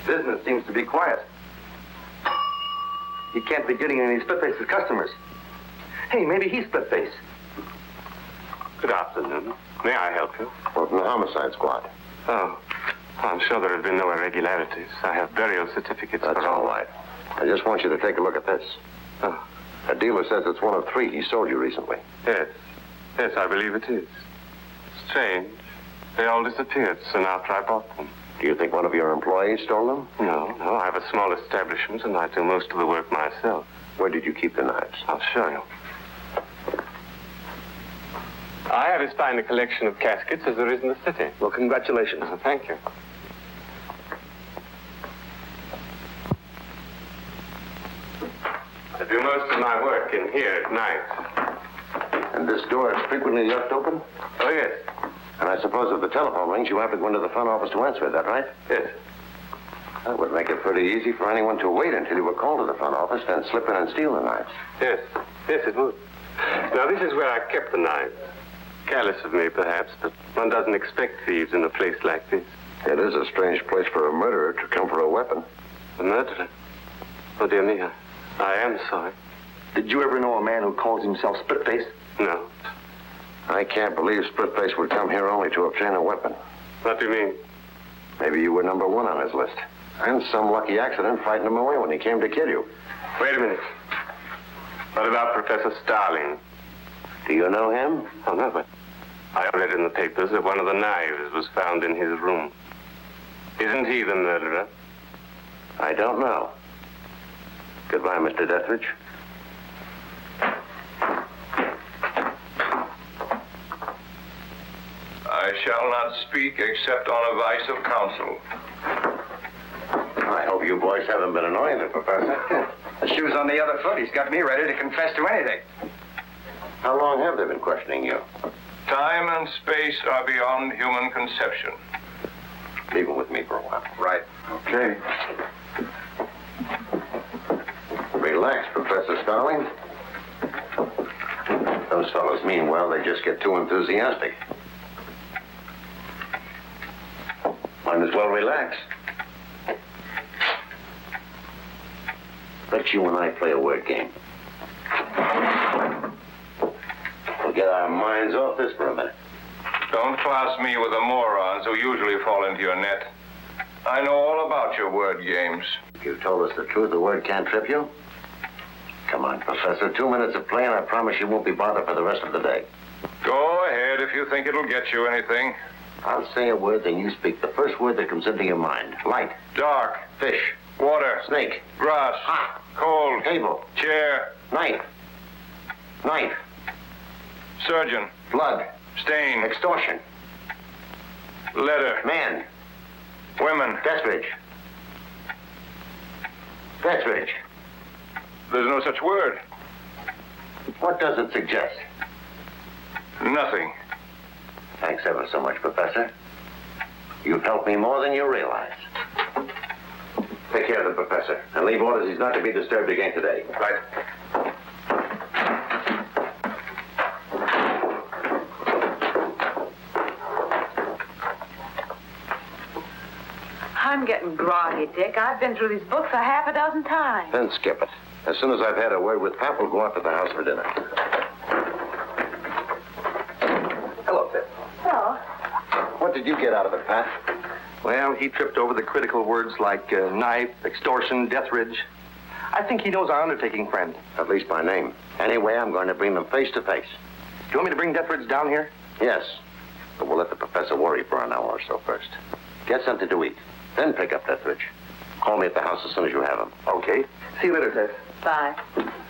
Business seems to be quiet. He can't be getting any Split-Face's customers. Hey, maybe he's Split-Face. Good afternoon. May I help you? Well, from the homicide squad. Oh, I'm sure there have been no irregularities. I have burial certificates. That's all right. I just want you to take a look at this. Oh. A dealer says it's one of 3 he sold you recently. Yes. Yes, I believe it is. Strange. They all disappeared soon after I bought them. Do you think one of your employees stole them? No. I have a small establishment and I do most of the work myself. Where did you keep the knives? I'll show you. I have as fine a collection of caskets as there is in the city. Well, congratulations. Thank you. I do most of my work in here at night. And this door is frequently left open? Oh, yes. And I suppose if the telephone rings, you have to go into the front office to answer it, that right? Yes. That would make it pretty easy for anyone to wait until you were called to the front office, then slip in and steal the knives. Yes. Yes, it would. Now, this is where I kept the knives. Careless of me, perhaps, but one doesn't expect thieves in a place like this. It is a strange place for a murderer to come for a weapon. A murderer? Oh, dear me, I am sorry. Did you ever know a man who calls himself Split-Face? No. I can't believe Split-Face would come here only to obtain a weapon. What do you mean? Maybe you were number 1 on his list. And some lucky accident frightened him away when he came to kill you. Wait a minute. What about Professor Starling? Do you know him? Oh, no, but I read in the papers that one of the knives was found in his room. Isn't he the murderer? I don't know. Goodbye, Mr. Dethridge. I shall not speak except on advice of counsel. I hope you boys haven't been annoying the professor. The shoe's on the other foot. He's got me ready to confess to anything. How long have they been questioning you? Time and space are beyond human conception. Leave him with me for a while. Right. Okay. Relax, Professor Starling. Those fellows mean well. They just get too enthusiastic. Might as well relax. Let you and I play a word game. We'll get our minds off this for a minute. Don't class me with the morons who usually fall into your net. I know all about your word games. If you told us the truth, the word can't trip you? Come on, Professor. 2 minutes of play, and I promise you won't be bothered for the rest of the day. Go ahead if you think it'll get you anything. I'll say a word, then you speak the first word that comes into your mind. Light. Dark. Fish. Water. Snake. Grass. Hot. Cold. Table. Chair. Knife. Knife. Surgeon. Blood. Stain. Extortion. Letter. Man. Women. Dethridge. Dethridge. There's no such word. What does it suggest? Nothing. Thanks ever so much, Professor. You've helped me more than you realize. Take care of the Professor, and leave orders he's not to be disturbed again today. Right. I'm getting groggy, Dick. I've been through these books a half a dozen times. Then skip it. As soon as I've had a word with Pap, we'll go out to the house for dinner. Hello, Pip. Hello. What did you get out of it, Pat? Well, he tripped over the critical words like knife, extortion, Dethridge. I think he knows our undertaking friend. At least by name. Anyway, I'm going to bring them face to face. Do you want me to bring Dethridge down here? Yes, but we'll let the professor worry for an hour or so first. Get something to eat, then pick up Dethridge. Call me at the house as soon as you have him. Okay. See you later, Tess. Bye.